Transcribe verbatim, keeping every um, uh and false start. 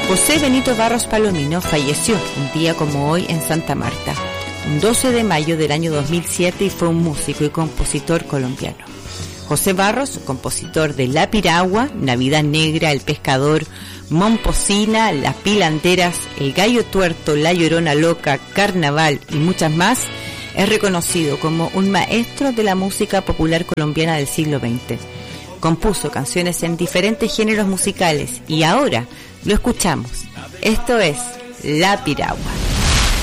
José Benito Barros Palomino falleció un día como hoy en Santa Marta, un doce de mayo del año dos mil siete, y fue un músico y compositor colombiano. José Barros, compositor de La Piragua, Navidad Negra, El Pescador, Momposina, Las Pilanteras, El Gallo Tuerto, La Llorona Loca, Carnaval y muchas más, es reconocido como un maestro de la música popular colombiana del siglo veinte. Compuso canciones en diferentes géneros musicales y ahora lo escuchamos. Esto es La Piragua.